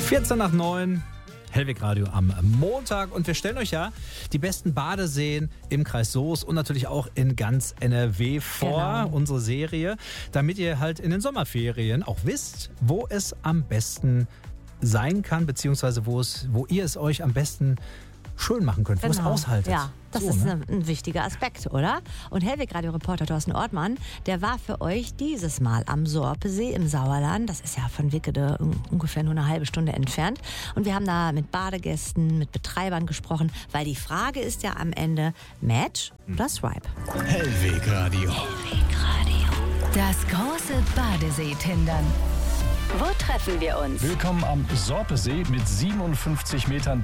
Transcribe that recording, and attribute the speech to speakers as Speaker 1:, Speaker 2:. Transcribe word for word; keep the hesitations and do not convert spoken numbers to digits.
Speaker 1: vierzehn nach neun, Hellweg Radio am Montag. Und wir stellen euch ja die besten Badeseen im Kreis Soest und natürlich auch in ganz N R W vor,
Speaker 2: Genau.
Speaker 1: unsere Serie, damit ihr halt in den Sommerferien auch wisst, wo es am besten sein kann, beziehungsweise wo, es, wo ihr es euch am besten schön machen könnt, wo es
Speaker 2: Genau.
Speaker 1: aushaltet.
Speaker 2: Ja, das
Speaker 1: So,
Speaker 2: ist
Speaker 1: ne?
Speaker 2: ein, ein wichtiger Aspekt, oder? Und Hellweg-Radio-Reporter Thorsten Ortmann, der war für euch dieses Mal am Sorpesee im Sauerland. Das ist ja von Wickede un- ungefähr nur eine halbe Stunde entfernt. Und wir haben da mit Badegästen, mit Betreibern gesprochen, weil die Frage ist ja am Ende Match oder Swipe.
Speaker 3: Hellweg Radio.
Speaker 4: Das große Badesee-Tindern. Wo treffen wir uns?
Speaker 5: Willkommen am Sorpesee mit siebenundfünfzig Metern